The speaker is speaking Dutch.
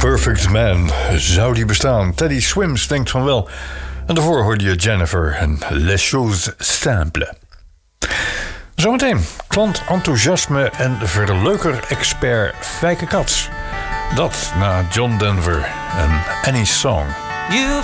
Perfect Man, zou die bestaan? Teddy Swims denkt van wel. En daarvoor hoorde je Jennifer en Les Choses Simples. Zometeen klantenthousiasme en verleuker-expert Fijke Kats. Dat na John Denver en Any Song. You